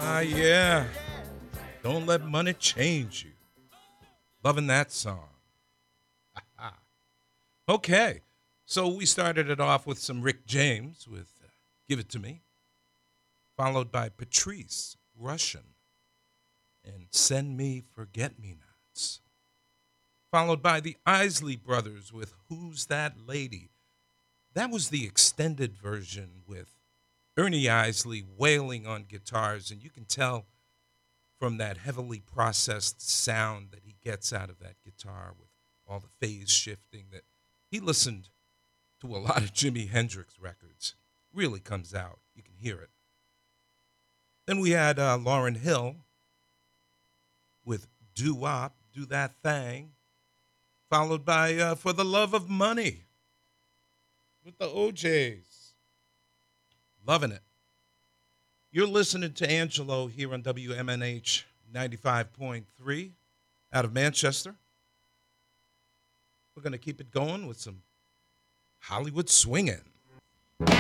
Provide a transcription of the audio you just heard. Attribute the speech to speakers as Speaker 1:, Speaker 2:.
Speaker 1: Yeah. Don't let money change you. Loving that song. Okay. So we started it off with some Rick James with Give It To Me, followed by Patrice Russian and Send Me Forget Me Nots, followed by the Isley Brothers with Who's That Lady? That was the extended version with Ernie Isley wailing on guitars, and you can tell from that heavily processed sound that he gets out of that guitar with all the phase shifting that he listened to a lot of Jimi Hendrix records. Really comes out. You can hear it. Then we had Lauryn Hill with Do Wop, Do That Thing, followed by For the Love of Money with the OJs. Loving it. You're listening to Angelo here on WMNH 95.3 out of Manchester. We're going to keep it going with some Hollywood swinging.